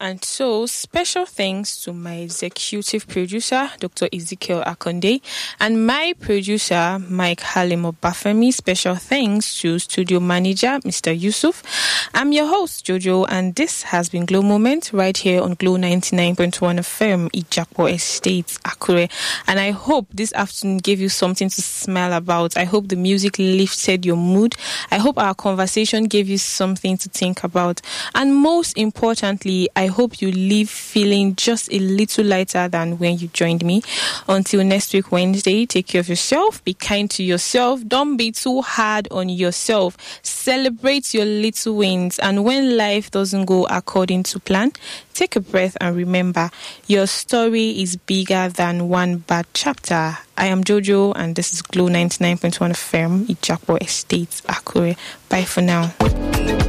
And so, special thanks to my executive producer, Dr. Ezekiel Akonde, and my producer, Mike Halimo-Bafemi. Special thanks to studio manager, Mr. Yusuf. I'm your host, Jojo, and this has been Glow Moment right here on Glow 99.1 FM, Ijapo Estate, Akure. And I hope this afternoon gave you something to smile about. I hope the music lifted your mood. I hope our conversation gave you something to think about. And most importantly, I hope you leave feeling just a little lighter than when you joined me. Until next week, Wednesday, take care of yourself. Be kind to yourself. Don't be too hard on yourself. Celebrate your little wins. And when life doesn't go according to plan, take a breath and remember, your story is bigger than one bad chapter. I am Jojo, and this is Glow 99.1 FM, Ijapo Estate, Akure. Bye for now.